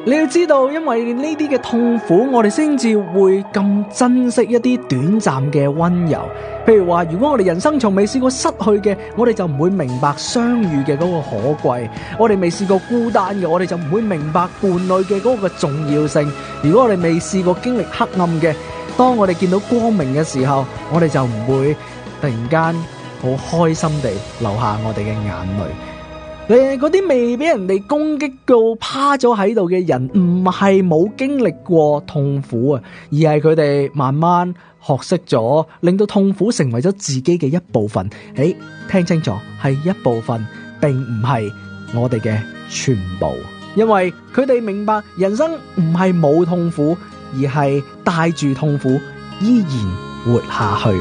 你要知道，因為呢啲嘅痛苦，我哋先至會咁珍惜一啲短暫嘅溫柔。譬如話，如果我哋人生從未試過失去嘅，我哋就唔會明白相遇嘅嗰個可貴；我哋未試過孤單嘅，我哋就唔會明白伴侶嘅嗰個重要性；如果我哋未試過經歷黑暗嘅，當我哋見到光明嘅時候，我哋就唔會突然間好開心地流下我哋嘅眼淚。嗰啲未俾人哋攻擊到趴咗喺度嘅人，唔係冇經歷過痛苦啊，而係佢哋慢慢學識咗，令到痛苦成為咗自己嘅一部分。聽清楚，係一部分，並唔係我哋嘅全部。因為佢哋明白人生唔係冇痛苦，而係帶住痛苦依然活下去。